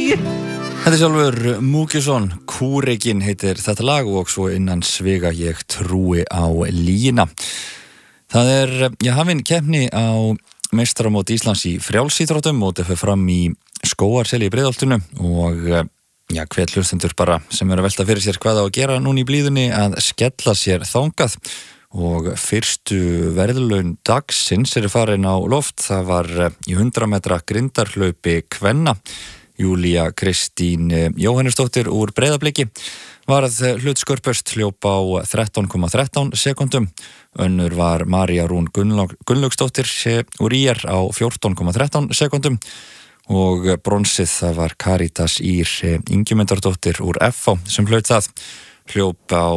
Þetta sjálfur Múkisson, Kúrekin heitir þetta lag og svo innan svega ég trúi á lína. Það hafin keppni á meistaramóti Íslands í frjálsíþróttum og þetta fer fram í Skógarseli í Breiðholtinu og hver hlustendur bara sem að velta fyrir sér hvað á að gera núna í blíðunni að skella sér þangað og fyrstu verðlaun dagsins farin á loft. Það var í 100 metra grindarhlaupi kvenna. Júlía Kristín Jóhannesdóttir úr Breiðabliki varð hlutskörpust, hljóp á 13,13 sekúndum. Önnur var María Rún Gunnlaugsdóttir úr IR á 14,13 sekúndum og bronsið það var Karitas Ír Ingimundardóttir úr FH sem hlaut það, hljóp á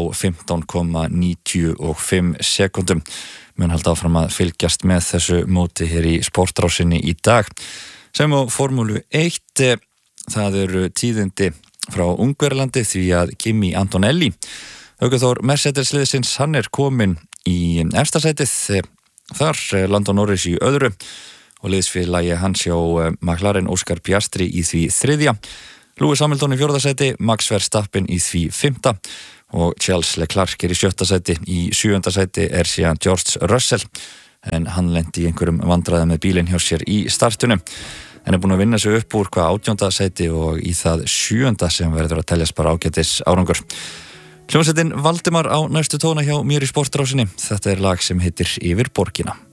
15,95 sekúndum. Menn halda áfram að fylgjast með þessu móti hér í sportrásinni í dag. Sem á Formúlu 1, það eru tíðindi frá Ungverjalandi því að Kimi Antonelli, ökuþór Mercedes-liðsins, hann kominn í efsta sætið. Þar Lando Norris í öðru og liðsfélagi hans hjá McLaren Óskar Piastri í því þriðja. Lewis Hamilton í fjórða sæti, Max Verstappen í því fimmta og Charles Leclerc í sjötta sæti. Í sjöunda sæti síðan George Russell en hann lenti í einhverjum vandræðum með bílinn hjá sér í startinu. En búin að vinna sig upp úr 18. sæti og í það 7. sem verður að teljast bara ágætis árangur. Hljómsveitin Valdimar á næstu tóna hjá mér í sportrásinni. Þetta lag sem heitir Yfir borgina.